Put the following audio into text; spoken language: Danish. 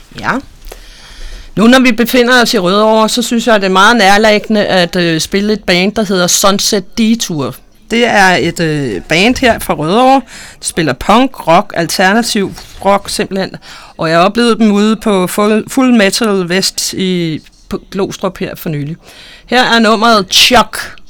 Ja. Nu når vi befinder os i Rødovre, så synes jeg, at det er meget nærliggende at spille et band, der hedder Sunset Detour. Det er et band her fra Rødovre. De spiller punk, rock, alternativ rock simpelthen. Og jeg oplevede dem ude på Full Metal Vest på Glostrup her for nylig. Her er nummeret Chuck.